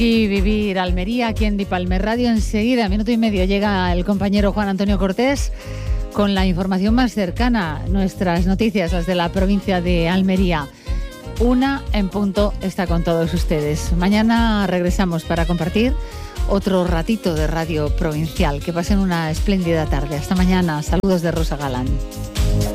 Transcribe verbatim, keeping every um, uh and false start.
Y vivir Almería, aquí en Dipalmer Radio. Enseguida, minuto y medio, llega el compañero Juan Antonio Cortés con la información más cercana, nuestras noticias, las de la provincia de Almería. Una en punto está con todos ustedes. Mañana regresamos para compartir otro ratito de Radio Provincial. Que pasen una espléndida tarde. Hasta mañana. Saludos de Rosa Galán.